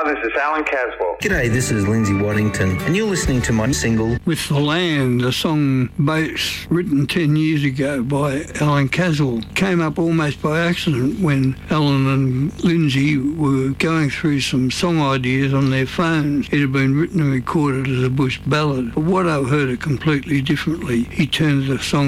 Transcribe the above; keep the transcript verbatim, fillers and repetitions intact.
Hi, this is Alan Caswell. G'day, this is Lindsay Waddington, and you're listening to my single With the Land, a song Boats, written ten years ago by Alan Caswell. Came up almost by accident when Alan and Lindsay were going through some song ideas on their phones. It had been written and recorded as a bush ballad, but Watto heard it completely differently. He turned the song